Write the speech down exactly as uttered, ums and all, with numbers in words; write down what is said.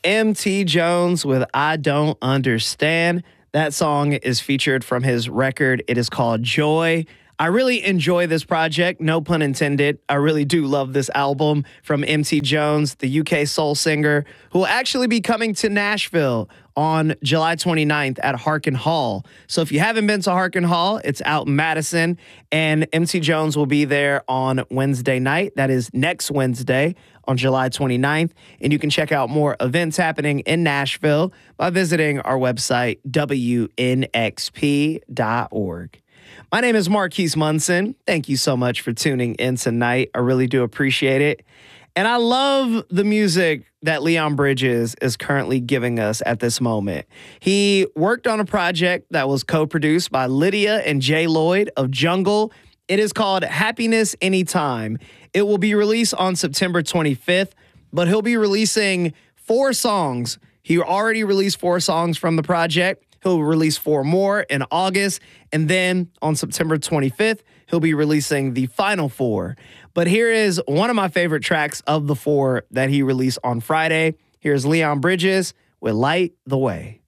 M T Jones with I Don't Understand. That song is featured from his record. It is called Joy. I really enjoy this project, no pun intended. I really do love this album from M T Jones, the U K soul singer, who will actually be coming to Nashville on July twenty-ninth at Harkin Hall. So if you haven't been to Harkin Hall, it's out in Madison, and M T Jones will be there on Wednesday night. That is next Wednesday on July twenty-ninth. And you can check out more events happening in Nashville by visiting our website, W N X P dot org. My name is Marquise Munson. Thank you so much for tuning in tonight. I really do appreciate it. And I love the music that Leon Bridges is currently giving us at this moment. He worked on a project that was co-produced by Lydia and Jay Lloyd of Jungle. It is called Happiness Anytime. It will be released on September twenty-fifth, but he'll be releasing four songs. He already released four songs from the project. He'll release four more in August, and then on September twenty-fifth, he'll be releasing the final four. But here is one of my favorite tracks of the four that he released on Friday. Here's Leon Bridges with Light the Way.